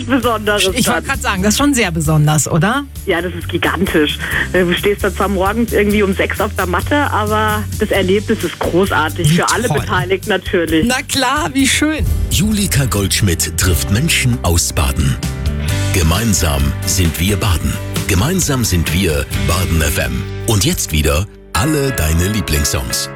Besonderes. Ich wollte gerade sagen, das ist schon sehr besonders, oder? Ja, das ist gigantisch. Du stehst da zwar morgens irgendwie um 6 auf der Matte, aber das Erlebnis ist großartig. Für alle Beteiligten natürlich. Na klar, wie schön. Julika Goldschmidt trifft Menschen aus Baden. Gemeinsam sind wir Baden. Gemeinsam sind wir Baden FM. Und jetzt wieder alle deine Lieblingssongs.